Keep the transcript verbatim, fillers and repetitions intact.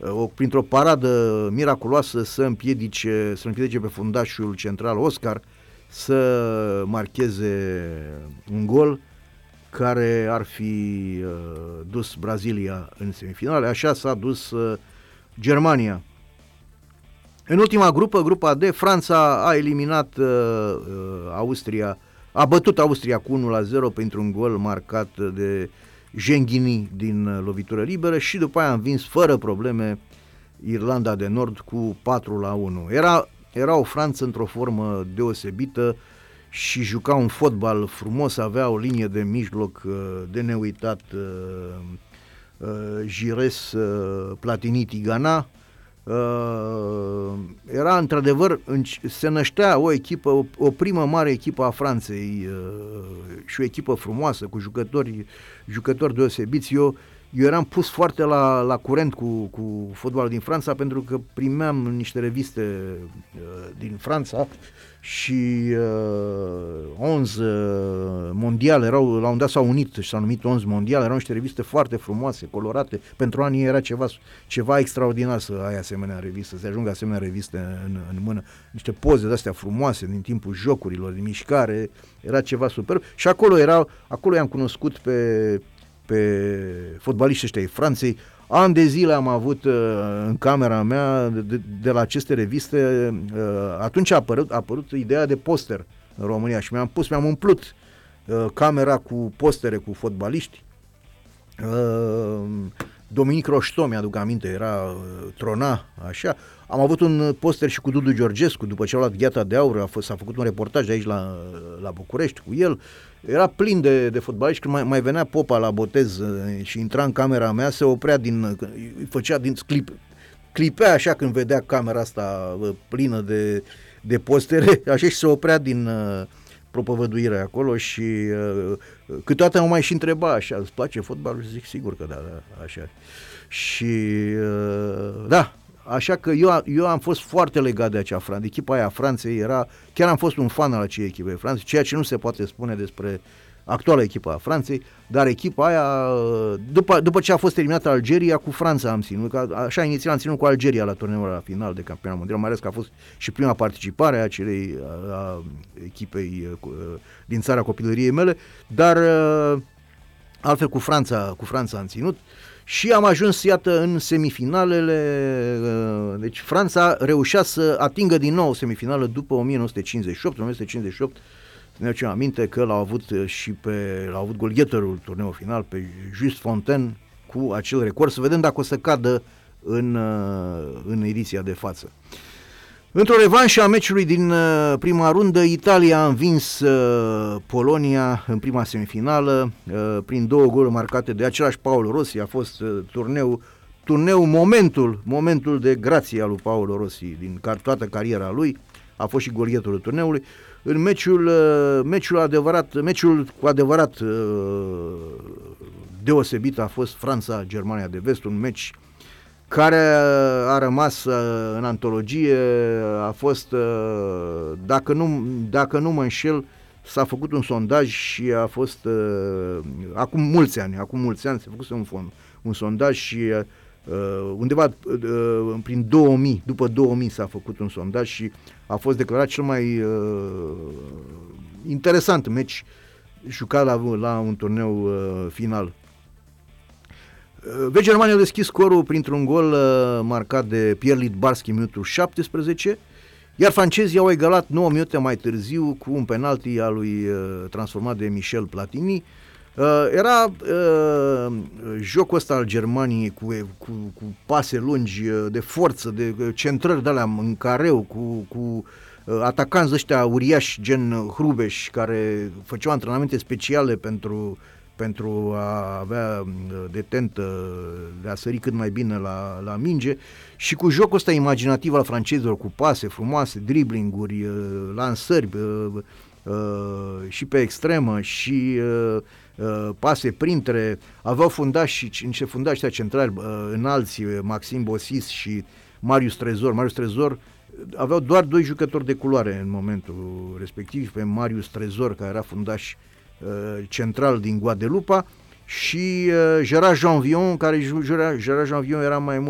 o, printr-o paradă miraculoasă să împiedice, să împiedice pe fundașul central Oscar să marcheze un gol care ar fi uh, dus Brazilia în semifinale. Așa s-a dus uh, Germania. În ultima grupă, grupa D, Franța a eliminat uh, uh, Austria, a bătut Austria cu unu la zero pentru un gol marcat de Genghini din uh, lovitură liberă și după aia a învins fără probleme Irlanda de Nord cu patru la unu. Era, era o Franță într-o formă deosebită și juca un fotbal frumos, avea o linie de mijloc uh, de neuitat, uh, uh, Gires, uh, Platini, Tigana. Uh, era într-adevăr, se năștea o echipă, o, o primă mare echipă a Franței uh, și o echipă frumoasă, cu jucători, jucători deosebiți. Eu, eu eram pus foarte la, la curent cu, cu fotbalul din Franța, pentru că primeam niște reviste uh, din Franța și uh, onze mondiale erau, la un dat s-au unit și s-au numit onze mondiale, erau niște reviste foarte frumoase, colorate. Pentru anii era ceva, ceva extraordinar să ai asemenea reviste, să ajungă asemenea reviste în, în mână, niște poze de-astea frumoase din timpul jocurilor, din mișcare, era ceva superb și acolo erau, acolo i-am cunoscut pe, pe fotbaliștii ăștia ai Franței. Ani de zile am avut uh, în camera mea de, de la aceste reviste, uh, atunci a apărut, a apărut ideea de poster în România și mi-am pus, mi-am umplut uh, camera cu postere cu fotbaliști. Uh, Dominic Roșto, mi-aduc aminte, era uh, trona, așa. Am avut un poster și cu Dudu Georgescu, după ce a luat Gheata de Aur, a fost, s-a făcut un reportaj aici la, la București cu el. Era plin de, de fotbaliști. Când mai, mai venea Popa la botez uh, și intra în camera mea, se oprea din, uh, făcea din clip, clipea așa când vedea camera asta uh, plină de, de postere, așa și se oprea din uh, propovăduire acolo și uh, câteodată mă mai și întreba așa, îți place fotbalul? Zic sigur că da, da așa. Și uh, da, așa că eu, eu am fost foarte legat de acea Franță, echipa aia Franței era, chiar am fost un fan al acelei echipe Franței, ceea ce nu se poate spune despre actuala echipa a Franței, dar echipa aia, după, după ce a fost eliminată Algeria, cu Franța am ținut, că așa inițial am ținut cu Algeria la turneul la final de campionat mondial, mai ales că a fost și prima participare a acelei a, a echipei a, din țara copilăriei mele, dar altfel cu Franța, cu Franța am ținut. Și am ajuns, iată, în semifinalele, deci Franța reușea să atingă din nou semifinală după o mie nouă sute cincizeci și opt, o mie nouă sute cincizeci și opt, ne aducem aminte că l-au avut și pe, l-au avut golgheterul turneul final, pe Just Fontaine, cu acel record, să vedem dacă o să cadă în, în ediția de față. Într-o revanșă a meciului din prima rundă, Italia a învins uh, Polonia în prima semifinală uh, prin două goluri marcate de același Paolo Rossi. A fost uh, turneu, turneu momentul, momentul de grație al lui Paolo Rossi din car- toată cariera lui. A fost și golgheterul turneului. În meciul, uh, meciul adevărat, meciul cu adevărat uh, deosebit a fost Franța-Germania de Vest, un meci care a rămas uh, în antologie, a fost, uh, dacă, nu, dacă nu mă înșel, s-a făcut un sondaj și a fost, uh, acum mulți ani, acum mulți ani se făcuse un, fond, un sondaj și uh, undeva uh, prin două mii, după două mii s-a făcut un sondaj și a fost declarat cel mai uh, interesant meci jucat la, la un turneu uh, final. Germania a deschis scorul printr-un gol uh, marcat de Pierre Littbarski, minutul șaptesprezece, iar francezii au egalat nouă minute mai târziu cu un penalti al lui uh, transformat de Michel Platini. Uh, era uh, jocul ăsta al Germaniei cu, cu, cu pase lungi uh, de forță, de uh, centrări de-alea în careu, cu, cu uh, atacanți ăștia uriași gen Hrubeș, care făceau antrenamente speciale pentru pentru a avea detentă, de a sări cât mai bine la, la minge și cu jocul ăsta imaginativ al francezilor, cu pase frumoase, driblinguri, lansări și pe extremă și pase printre, aveau fundași, niște fundași centrali înalți, Maxim Bosis și Marius Trezor. Marius Trezor aveau doar doi jucători de culoare în momentul respectiv, pe Marius Trezor, care era fundaș central din Guadeloupe, și uh, Gérard Janvion, care Gérard Janvion era mai mult